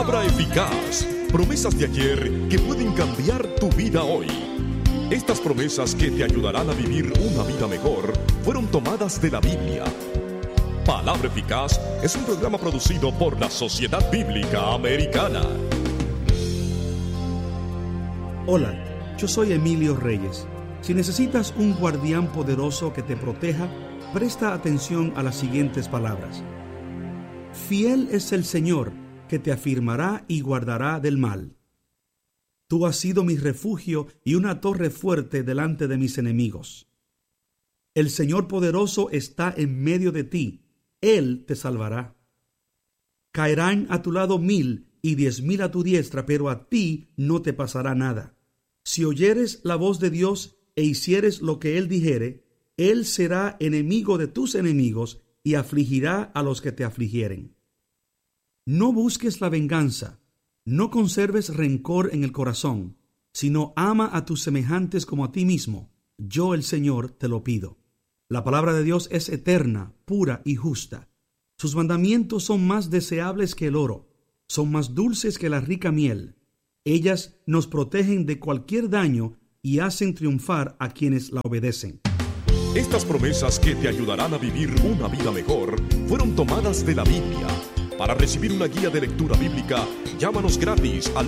Palabra eficaz. Promesas de ayer que pueden cambiar tu vida hoy. Estas promesas que te ayudarán a vivir una vida mejor fueron tomadas de la Biblia. Palabra Eficaz es un programa producido por la Sociedad Bíblica Americana. Hola, yo soy Emilio Reyes. Si necesitas un guardián poderoso que te proteja, presta atención a las siguientes palabras. Fiel es el Señor, que te afirmará y guardará del mal. Tú has sido mi refugio y una torre fuerte delante de mis enemigos. El Señor poderoso está en medio de ti, Él te salvará. Caerán a tu lado 1000 y 10,000 a tu diestra, pero a ti no te pasará nada. Si oyeres la voz de Dios e hicieres lo que Él dijere, Él será enemigo de tus enemigos y afligirá a los que te afligieren. No busques la venganza, no conserves rencor en el corazón, sino ama a tus semejantes como a ti mismo. Yo, el Señor, te lo pido. La palabra de Dios es eterna, pura y justa. Sus mandamientos son más deseables que el oro, son más dulces que la rica miel. Ellas nos protegen de cualquier daño y hacen triunfar a quienes la obedecen. Estas promesas que te ayudarán a vivir una vida mejor fueron tomadas de la Biblia. Para recibir una guía de lectura bíblica, llámanos gratis al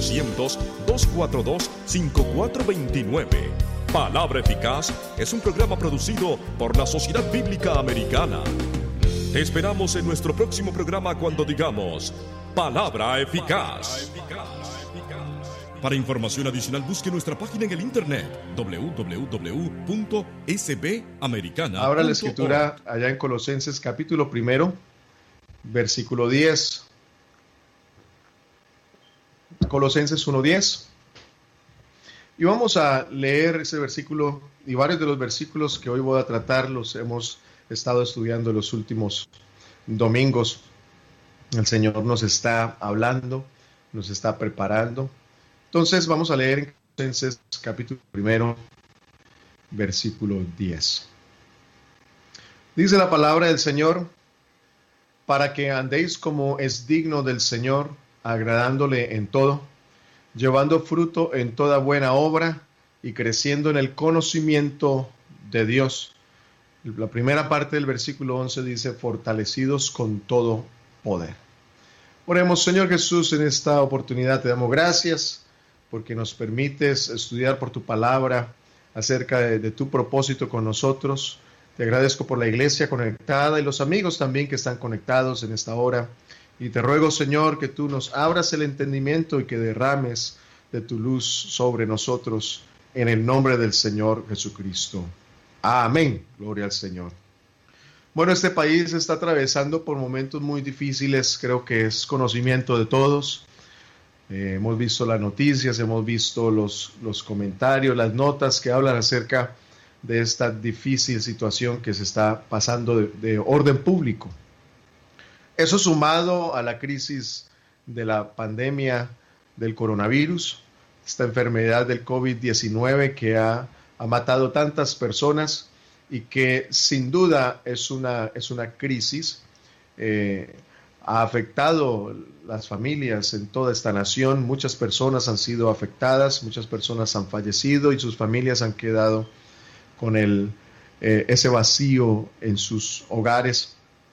1-800-242-5429. Palabra Eficaz es un programa producido por la Sociedad Bíblica Americana. Te esperamos en nuestro próximo programa cuando digamos Palabra Eficaz. Para información adicional, busque nuestra página en el internet www.sbamericana.org. Ahora la escritura allá en Colosenses capítulo 1, versículo 10. Colosenses 1:10. Y vamos a leer ese versículo y varios de los versículos que hoy voy a tratar los hemos estado estudiando los últimos domingos. El Señor nos está hablando, nos está preparando. Entonces vamos a leer en Colosenses capítulo 1, versículo 10. Dice la palabra del Señor: para que andéis como es digno del Señor, agradándole en todo, llevando fruto en toda buena obra y creciendo en el conocimiento de Dios. La primera parte del versículo 11 dice: fortalecidos con todo poder. Oremos. Señor Jesús, en esta oportunidad te damos gracias porque nos permites estudiar por tu palabra acerca de tu propósito con nosotros. Te agradezco por la iglesia conectada y los amigos también que están conectados en esta hora. Y te ruego, Señor, que tú nos abras el entendimiento y que derrames de tu luz sobre nosotros en el nombre del Señor Jesucristo. Amén. Gloria al Señor. Bueno, este país está atravesando por momentos muy difíciles. Creo que es conocimiento de todos. Hemos visto las noticias, hemos visto los comentarios, las notas que hablan acerca de esta difícil situación que se está pasando de orden público. Eso sumado a la crisis de la pandemia del coronavirus, esta enfermedad del COVID-19 que ha matado tantas personas y que sin duda es una crisis. Ha afectado las familias en toda esta nación. Muchas personas han sido afectadas, muchas personas han fallecido y sus familias han quedado con ese vacío en sus hogares.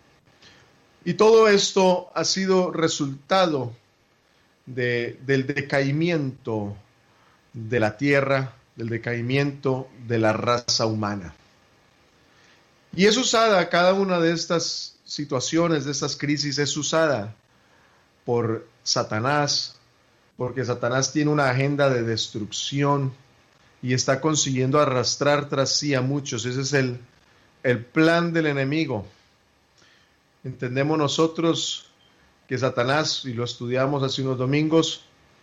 Y todo esto ha sido resultado del decaimiento de la tierra, del decaimiento de la raza humana. Y es usada, cada una de estas situaciones, de estas crisis, es usada por Satanás, porque Satanás tiene una agenda de destrucción y está consiguiendo arrastrar tras sí a muchos. Ese es el plan del enemigo. Entendemos nosotros que Satanás, y lo estudiamos hace unos domingos,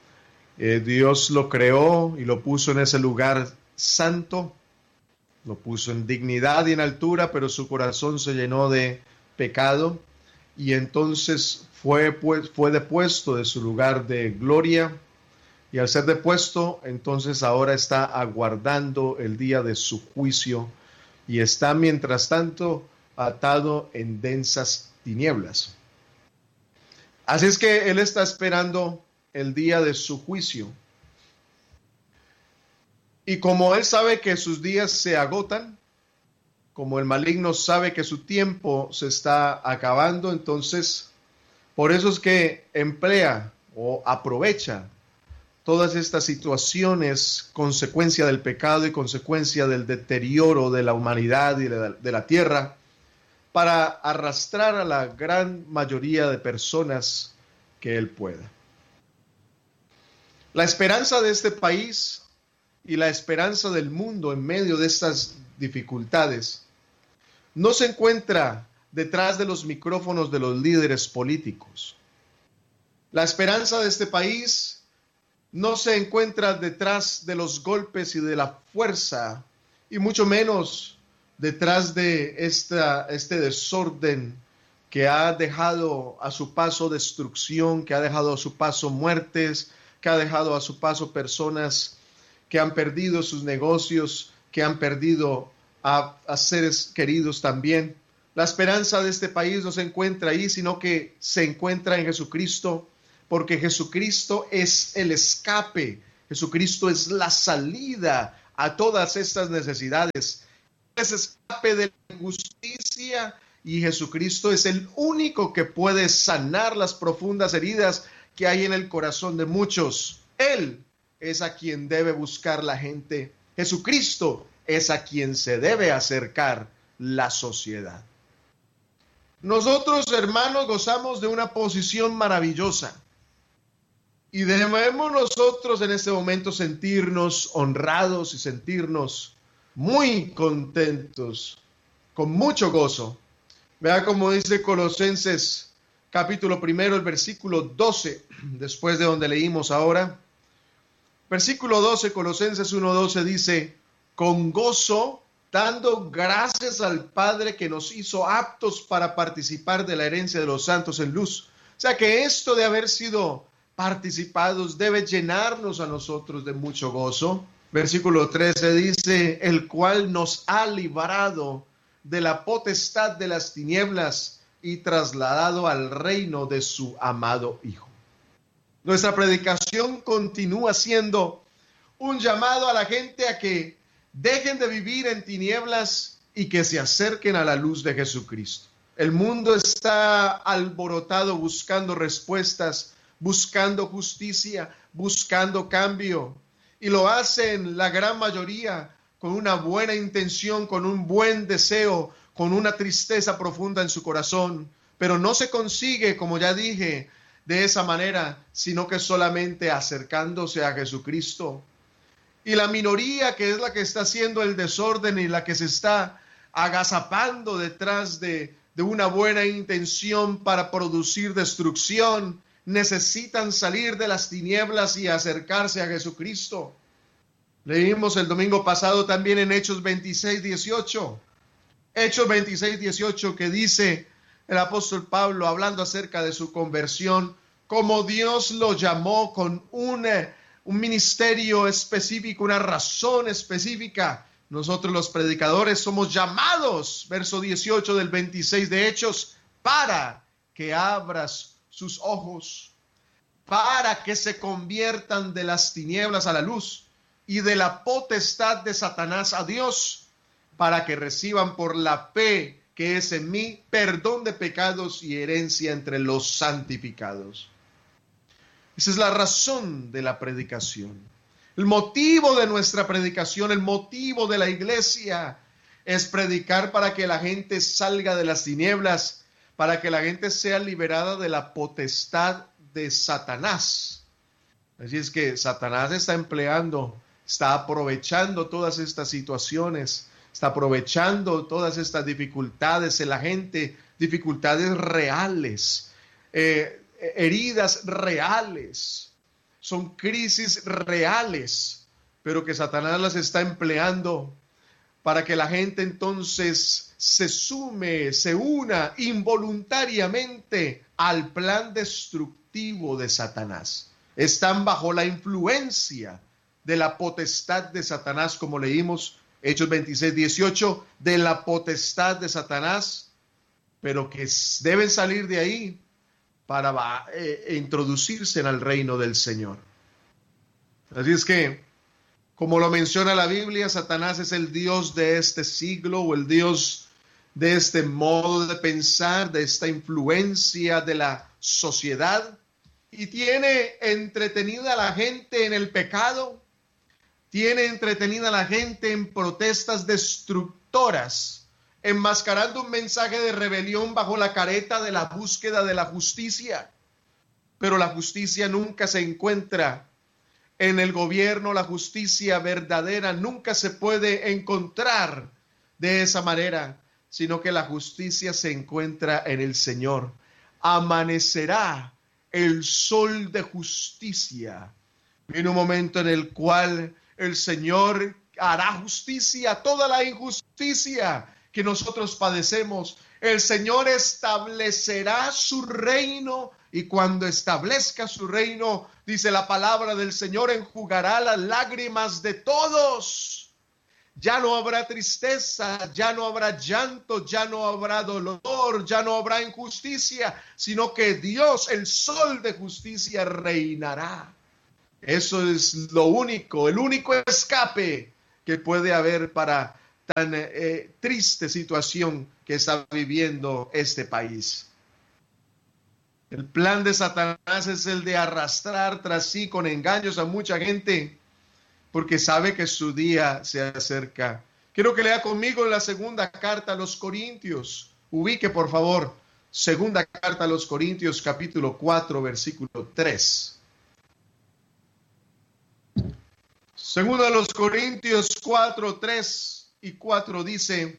Dios lo creó y lo puso en ese lugar santo, lo puso en dignidad y en altura, pero su corazón se llenó de pecado y entonces fue depuesto de su lugar de gloria, y al ser depuesto, entonces ahora está aguardando el día de su juicio y está mientras tanto atado en densas tinieblas. Así es que Él está esperando el día de su juicio. Y como Él sabe que sus días se agotan, como el maligno sabe que su tiempo se está acabando, entonces por eso es que emplea o aprovecha todas estas situaciones, consecuencia del pecado y consecuencia del deterioro de la humanidad y de la tierra, para arrastrar a la gran mayoría de personas que Él pueda. La esperanza de este país y la esperanza del mundo en medio de estas dificultades no se encuentra detrás de los micrófonos de los líderes políticos. La esperanza de este país no se encuentra detrás de los golpes y de la fuerza, y mucho menos detrás de este desorden que ha dejado a su paso destrucción, que ha dejado a su paso muertes, que ha dejado a su paso personas que han perdido sus negocios, que han perdido a seres queridos también. La esperanza de este país no se encuentra ahí, sino que se encuentra en Jesucristo, porque Jesucristo es el escape, Jesucristo es la salida a todas estas necesidades. Es escape de la injusticia y Jesucristo es el único que puede sanar las profundas heridas que hay en el corazón de muchos. Él es a quien debe buscar la gente. Jesucristo es a quien se debe acercar la sociedad. Nosotros, hermanos, gozamos de una posición maravillosa. Y debemos nosotros en este momento sentirnos honrados y sentirnos muy contentos, con mucho gozo. Vea cómo dice Colosenses capítulo 1, el versículo 12, después de donde leímos ahora. Versículo 12, Colosenses 1:12 dice, con gozo, dando gracias al Padre que nos hizo aptos para participar de la herencia de los santos en luz. O sea que esto de haber sido participados debe llenarnos a nosotros de mucho gozo. Versículo 13 dice, el cual nos ha librado de la potestad de las tinieblas y trasladado al reino de su amado Hijo. Nuestra predicación continúa siendo un llamado a la gente a que dejen de vivir en tinieblas y que se acerquen a la luz de Jesucristo. El mundo está alborotado buscando respuestas, buscando justicia, buscando cambio. Y lo hacen la gran mayoría con una buena intención, con un buen deseo, con una tristeza profunda en su corazón. Pero no se consigue, como ya dije, de esa manera, sino que solamente acercándose a Jesucristo. Y la minoría, que es la que está haciendo el desorden y la que se está agazapando detrás de una buena intención para producir destrucción, necesitan salir de las tinieblas y acercarse a Jesucristo. Leímos el domingo pasado también en Hechos 26:18. Hechos 26:18 que dice el apóstol Pablo hablando acerca de su conversión, como Dios lo llamó con un ministerio específico, una razón específica. Nosotros los predicadores somos llamados, verso 18 del 26 de Hechos, para que abras sus ojos, para que se conviertan de las tinieblas a la luz y de la potestad de Satanás a Dios, para que reciban por la fe que es en mí perdón de pecados y herencia entre los santificados. Esa es la razón de la predicación. El motivo de nuestra predicación, el motivo de la iglesia es predicar para que la gente salga de las tinieblas, para que la gente sea liberada de la potestad de Satanás. Así es que Satanás está aprovechando todas estas situaciones, está aprovechando todas estas dificultades en la gente, dificultades reales, heridas reales, son crisis reales, pero que Satanás las está empleando para que la gente entonces se una involuntariamente al plan destructivo de Satanás. Están bajo la influencia de la potestad de Satanás, como leímos Hechos 26:18, de la potestad de Satanás, pero que deben salir de ahí para introducirse en el reino del Señor. Así es que, como lo menciona la Biblia, Satanás es el Dios de este siglo, o el Dios de este modo de pensar, de esta influencia de la sociedad, y tiene entretenida a la gente en el pecado, tiene entretenida a la gente en protestas destructoras, enmascarando un mensaje de rebelión bajo la careta de la búsqueda de la justicia. Pero la justicia nunca se encuentra en el gobierno, la justicia verdadera nunca se puede encontrar de esa manera, sino que la justicia se encuentra en el Señor. Amanecerá el sol de justicia en un momento en el cual el Señor hará justicia a toda la injusticia que nosotros padecemos. El Señor establecerá su reino, y cuando establezca su reino, dice la palabra del Señor, enjugará las lágrimas de todos. Ya no habrá tristeza, ya no habrá llanto, ya no habrá dolor, ya no habrá injusticia, sino que Dios, el sol de justicia, reinará. Eso es lo único, el único escape que puede haber para tan triste situación que está viviendo este país. El plan de Satanás es el de arrastrar tras sí con engaños a mucha gente, porque sabe que su día se acerca. Quiero que lea conmigo la segunda carta a los Corintios. Ubique, por favor, segunda carta a los Corintios, capítulo 4, versículo 3. Segunda a los Corintios 4, 3 y 4 dice: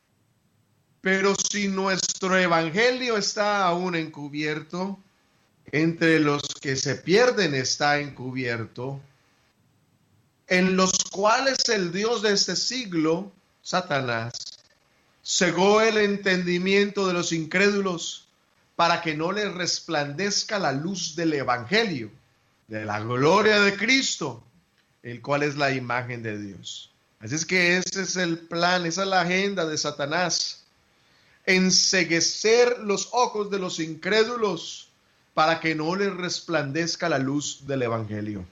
pero si nuestro evangelio está aún encubierto, entre los que se pierden está encubierto, en los cuales el Dios de este siglo, Satanás, cegó el entendimiento de los incrédulos para que no les resplandezca la luz del evangelio, de la gloria de Cristo, el cual es la imagen de Dios. Así es que ese es el plan, esa es la agenda de Satanás: enceguecer los ojos de los incrédulos para que no les resplandezca la luz del evangelio.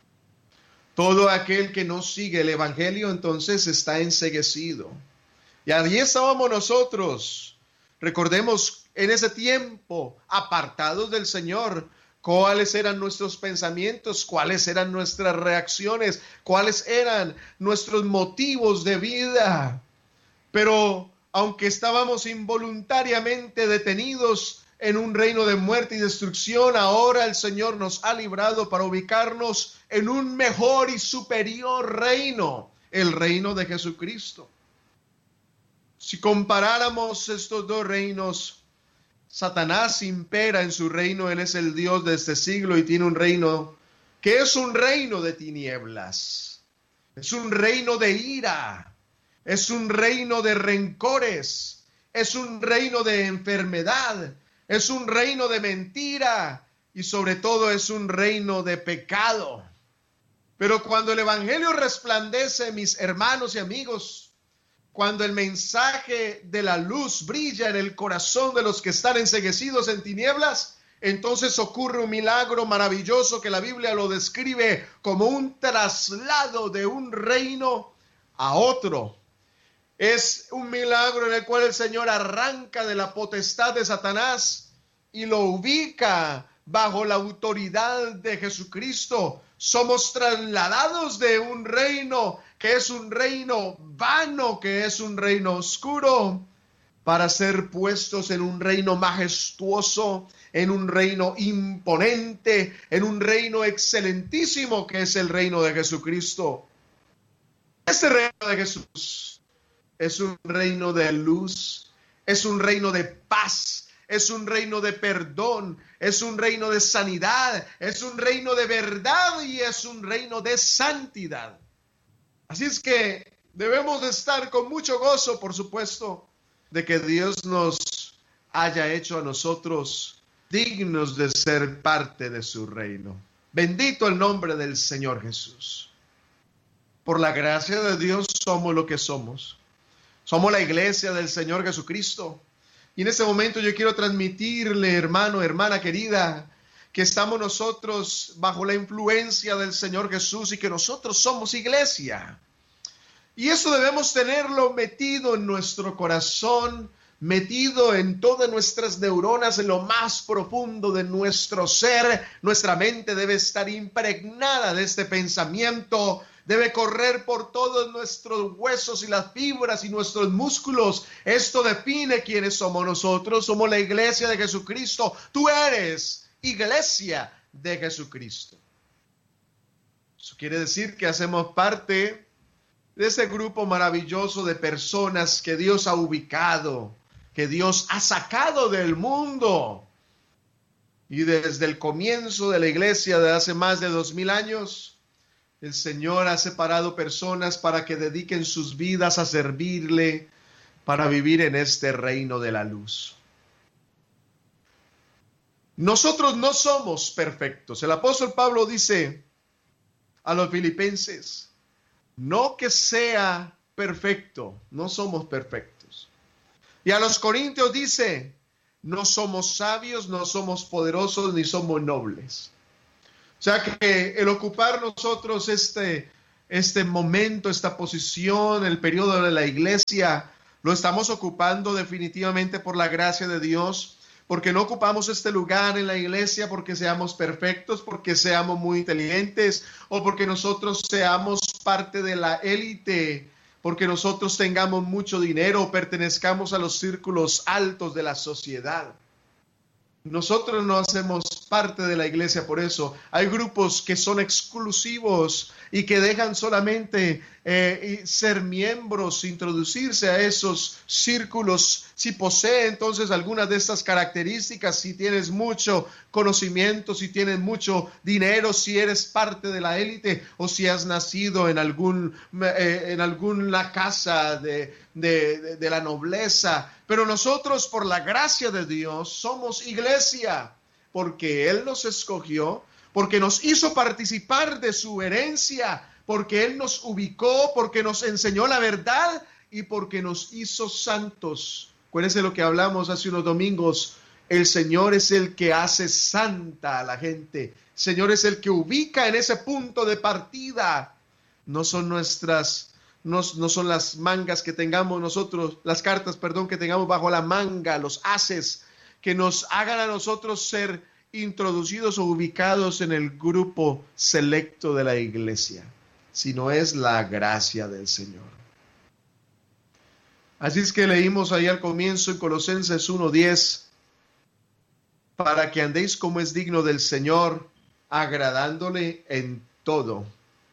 Todo aquel que no sigue el evangelio entonces está enceguecido. Y allí estábamos nosotros. Recordemos, en ese tiempo, apartados del Señor, cuáles eran nuestros pensamientos, cuáles eran nuestras reacciones, cuáles eran nuestros motivos de vida. Pero aunque estábamos involuntariamente detenidos en un reino de muerte y destrucción, ahora el Señor nos ha librado para ubicarnos en un mejor y superior reino, el reino de Jesucristo. Si comparáramos estos dos reinos, Satanás impera en su reino, él es el Dios de este siglo y tiene un reino que es un reino de tinieblas, es un reino de ira, es un reino de rencores, es un reino de enfermedad, es un reino de mentira y sobre todo es un reino de pecado. Pero cuando el evangelio resplandece, mis hermanos y amigos, cuando el mensaje de la luz brilla en el corazón de los que están enceguecidos en tinieblas, entonces ocurre un milagro maravilloso que la Biblia lo describe como un traslado de un reino a otro. Es un milagro en el cual el Señor arranca de la potestad de Satanás y lo ubica bajo la autoridad de Jesucristo. Somos trasladados de un reino que es un reino vano, que es un reino oscuro, para ser puestos en un reino majestuoso, en un reino imponente, en un reino excelentísimo que es el reino de Jesucristo. Este reino de Jesús es un reino de luz, es un reino de paz, es un reino de perdón, es un reino de sanidad, es un reino de verdad y es un reino de santidad. Así es que debemos de estar con mucho gozo, por supuesto, de que Dios nos haya hecho a nosotros dignos de ser parte de su reino. Bendito el nombre del Señor Jesús. Por la gracia de Dios somos lo que somos. Somos la iglesia del Señor Jesucristo. Y en este momento yo quiero transmitirle, hermano, hermana querida, que estamos nosotros bajo la influencia del Señor Jesús y que nosotros somos iglesia. Y eso debemos tenerlo metido en nuestro corazón, metido en todas nuestras neuronas, en lo más profundo de nuestro ser. Nuestra mente debe estar impregnada de este pensamiento, debe correr por todos nuestros huesos y las fibras y nuestros músculos. Esto define quiénes somos nosotros. Somos la iglesia de Jesucristo. Tú eres iglesia de Jesucristo. Eso quiere decir que hacemos parte de ese grupo maravilloso de personas que Dios ha ubicado, que Dios ha sacado del mundo. Y desde el comienzo de la iglesia de hace más de 2000 años, el Señor ha separado personas para que dediquen sus vidas a servirle, para vivir en este reino de la luz. Nosotros no somos perfectos. El apóstol Pablo dice a los filipenses, no que sea perfecto, no somos perfectos. Y a los corintios dice, no somos sabios, no somos poderosos, ni somos nobles. O sea que el ocupar nosotros este momento, esta posición, el periodo de la iglesia, lo estamos ocupando definitivamente por la gracia de Dios, porque no ocupamos este lugar en la iglesia porque seamos perfectos, porque seamos muy inteligentes o porque nosotros seamos parte de la élite, porque nosotros tengamos mucho dinero o pertenezcamos a los círculos altos de la sociedad. Nosotros no hacemos parte de la iglesia por eso. Hay grupos que son exclusivos y que dejan solamente ser miembros, introducirse a esos círculos. Si posee entonces algunas de estas características, si tienes mucho conocimiento, si tienes mucho dinero, si eres parte de la élite o si has nacido en alguna casa de la nobleza. Pero nosotros, por la gracia de Dios, somos iglesia, porque Él nos escogió, porque nos hizo participar de su herencia, porque Él nos ubicó, porque nos enseñó la verdad y porque nos hizo santos. Acuérdense lo que hablamos hace unos domingos. El Señor es el que hace santa a la gente. El Señor es el que ubica en ese punto de partida. No son las mangas que tengamos nosotros, las cartas, que tengamos bajo la manga, los haces que nos hagan a nosotros ser introducidos o ubicados en el grupo selecto de la iglesia, sino es la gracia del Señor. Así es que leímos ahí al comienzo en Colosenses 1:10, para que andéis como es digno del Señor, agradándole en todo.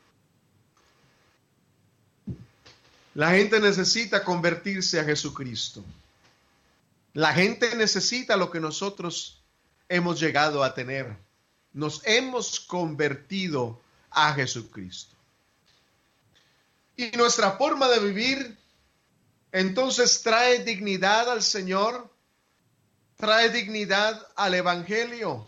La gente necesita convertirse a Jesucristo. La gente necesita lo que nosotros hemos llegado a tener. Nos hemos convertido a Jesucristo. Y nuestra forma de vivir, entonces, trae dignidad al Señor, trae dignidad al Evangelio,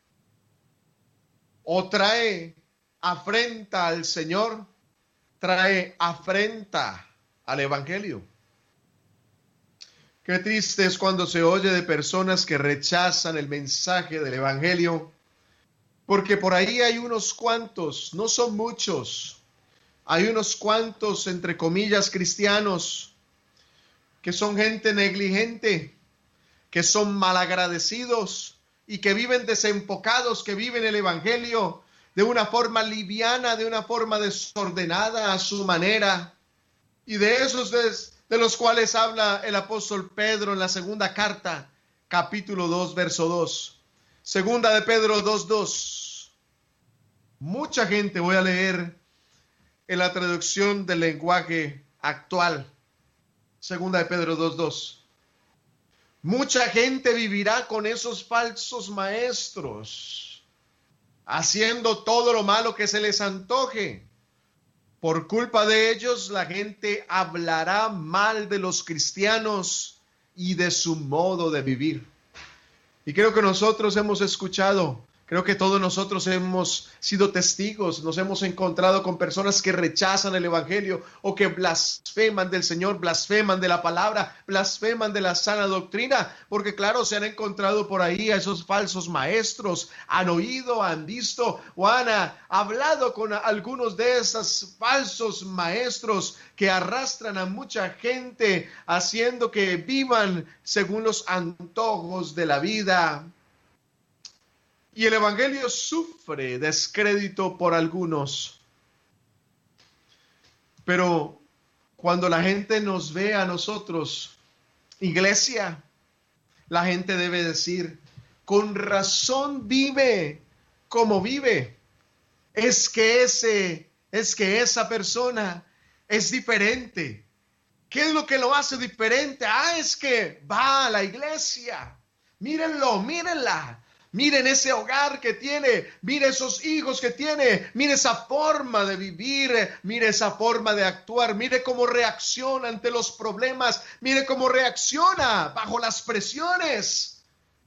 o trae afrenta al Señor, trae afrenta al Evangelio. Qué triste es cuando se oye de personas que rechazan el mensaje del Evangelio, porque por ahí hay unos cuantos, no son muchos, hay unos cuantos, entre comillas, cristianos, que son gente negligente, que son malagradecidos y que viven desenfocados, que viven el Evangelio de una forma liviana, de una forma desordenada a su manera. Y de esos de los cuales habla el apóstol Pedro en la segunda carta, capítulo 2, verso 2. Segunda de Pedro 2:2. Mucha gente, voy a leer en la traducción del lenguaje actual. Segunda de Pedro 2:2. Mucha gente vivirá con esos falsos maestros, haciendo todo lo malo que se les antoje. Por culpa de ellos, la gente hablará mal de los cristianos y de su modo de vivir. Y creo que nosotros hemos escuchado Creo que todos nosotros hemos sido testigos, nos hemos encontrado con personas que rechazan el Evangelio o que blasfeman del Señor, blasfeman de la palabra, blasfeman de la sana doctrina, porque claro, se han encontrado por ahí a esos falsos maestros, han oído, han visto o han hablado con algunos de esos falsos maestros que arrastran a mucha gente haciendo que vivan según los antojos de la vida. Y el Evangelio sufre descrédito por algunos. Pero cuando la gente nos ve a nosotros, iglesia, la gente debe decir, con razón vive como vive. Es que esa persona es diferente. ¿Qué es lo que lo hace diferente? Es que va a la iglesia. Mírenlo, mírenla. Miren ese hogar que tiene, mire esos hijos que tiene, mire esa forma de vivir, mire esa forma de actuar, mire cómo reacciona ante los problemas, mire cómo reacciona bajo las presiones.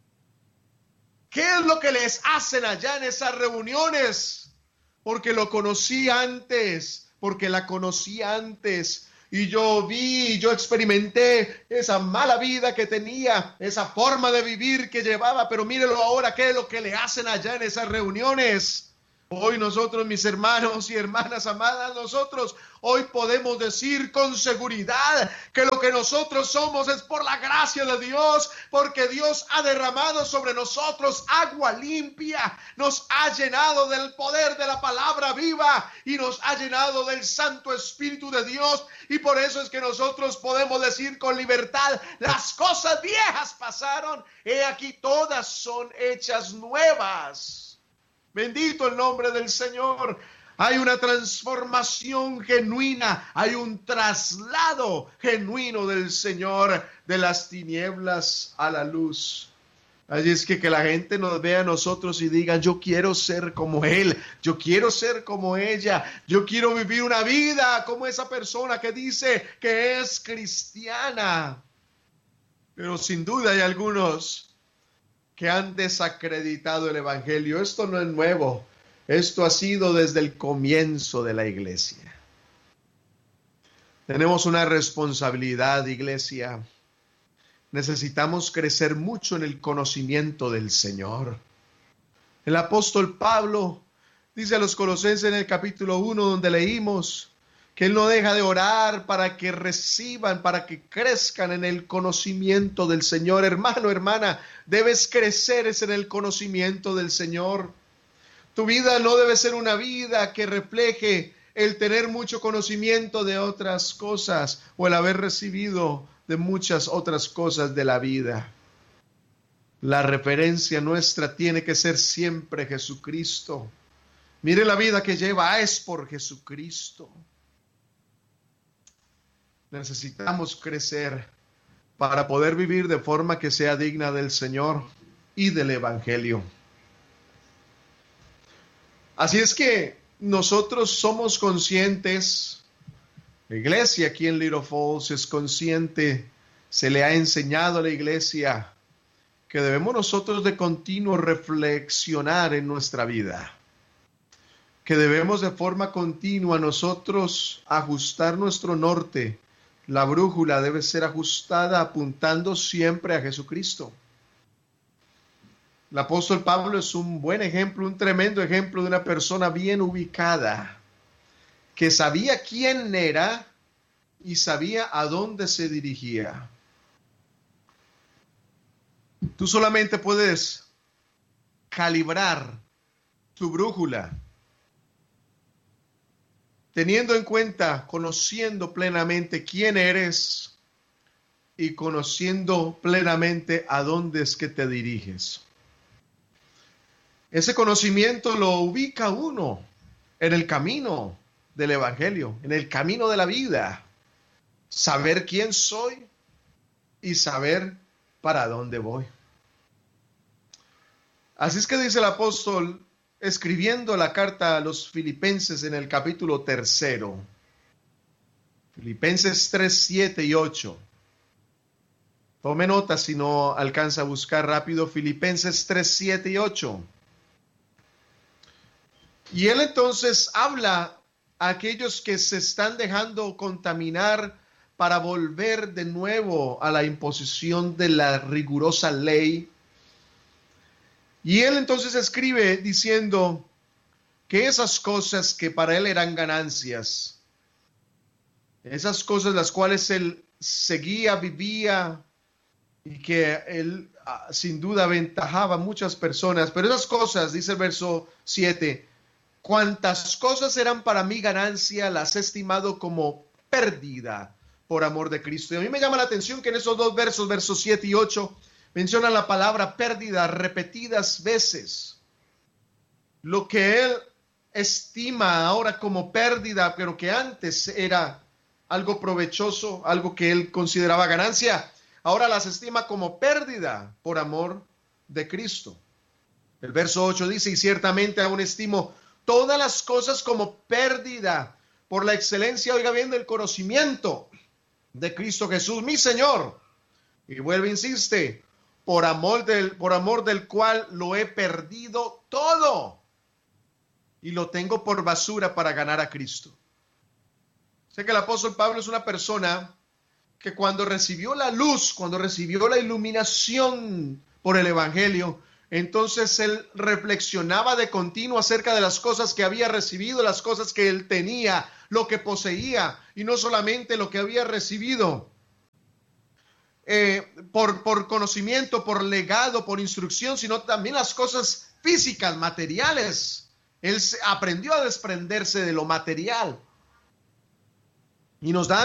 ¿Qué es lo que les hacen allá en esas reuniones? Porque lo conocí antes, porque la conocí antes. Y yo vi, yo experimenté esa mala vida que tenía, esa forma de vivir que llevaba, pero mírelo ahora, ¿qué es lo que le hacen allá en esas reuniones? Hoy nosotros, mis hermanos y hermanas amadas, nosotros hoy podemos decir con seguridad que lo que nosotros somos es por la gracia de Dios, porque Dios ha derramado sobre nosotros agua limpia, nos ha llenado del poder de la palabra viva y nos ha llenado del Santo Espíritu de Dios, y por eso es que nosotros podemos decir con libertad, las cosas viejas pasaron, he aquí todas son hechas nuevas. Bendito el nombre del Señor. Hay una transformación genuina, hay un traslado genuino del Señor de las tinieblas a la luz. Así es que la gente nos vea a nosotros y diga, yo quiero ser como él, yo quiero ser como ella, yo quiero vivir una vida como esa persona que dice que es cristiana. Pero sin duda hay algunos que han desacreditado el Evangelio. Esto no es nuevo. Esto ha sido desde el comienzo de la iglesia. Tenemos una responsabilidad, iglesia. Necesitamos crecer mucho en el conocimiento del Señor. El apóstol Pablo dice a los Colosenses en el capítulo 1, donde leímos que él no deja de orar para que reciban, para que crezcan en el conocimiento del Señor. Hermano, hermana, debes crecer en el conocimiento del Señor. Tu vida no debe ser una vida que refleje el tener mucho conocimiento de otras cosas o el haber recibido de muchas otras cosas de la vida. La referencia nuestra tiene que ser siempre Jesucristo. Mire la vida que lleva, es por Jesucristo. Necesitamos crecer para poder vivir de forma que sea digna del Señor y del Evangelio. Así es que nosotros somos conscientes, la iglesia aquí en Little Falls es consciente, se le ha enseñado a la iglesia que debemos nosotros de continuo reflexionar en nuestra vida, que debemos de forma continua nosotros ajustar nuestro norte. La brújula debe ser ajustada apuntando siempre a Jesucristo. El apóstol Pablo es un buen ejemplo, un tremendo ejemplo de una persona bien ubicada, que sabía quién era y sabía a dónde se dirigía. Tú solamente puedes calibrar tu brújula teniendo en cuenta, conociendo plenamente quién eres y conociendo plenamente a dónde es que te diriges. Ese conocimiento lo ubica uno en el camino del Evangelio, en el camino de la vida. Saber quién soy y saber para dónde voy. Así es que dice el apóstol, escribiendo la carta a los Filipenses en el capítulo 3, Filipenses 3, 7 y 8. Tome nota si no alcanza a buscar rápido, Filipenses 3, 7 y 8. Y él entonces habla a aquellos que se están dejando contaminar para volver de nuevo a la imposición de la rigurosa ley. Y él entonces escribe diciendo que esas cosas que para él eran ganancias, esas cosas las cuales él seguía, vivía y que él sin duda aventajaba a muchas personas, pero esas cosas, dice el verso 7, cuantas cosas eran para mí ganancia, las he estimado como pérdida por amor de Cristo. Y a mí me llama la atención que en esos dos versos, versos 7 y 8, mencionan la palabra pérdida repetidas veces. Lo que él estima ahora como pérdida, pero que antes era algo provechoso, algo que él consideraba ganancia, ahora las estima como pérdida por amor de Cristo. El verso 8 dice, y ciertamente aún estimo todas las cosas como pérdida por la excelencia, oiga bien, del conocimiento de Cristo Jesús, mi Señor. Y vuelve, insiste, por amor del cual lo he perdido todo y lo tengo por basura para ganar a Cristo. Sé que el apóstol Pablo es una persona que cuando recibió la luz, cuando recibió la iluminación por el Evangelio, entonces él reflexionaba de continuo acerca de las cosas que había recibido, las cosas que él tenía, lo que poseía, y no solamente lo que había recibido por conocimiento, por legado, por instrucción, sino también las cosas físicas, materiales. Él aprendió a desprenderse de lo material. Y nos da